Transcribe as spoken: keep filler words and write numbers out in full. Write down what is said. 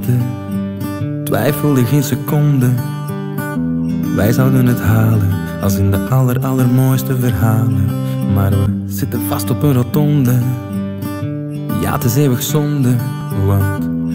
liefde, twijfelde geen seconde. Wij zouden het halen, als in de aller allermooiste verhalen. Maar we zitten vast op een rotonde. Ja, het is eeuwig zonde, want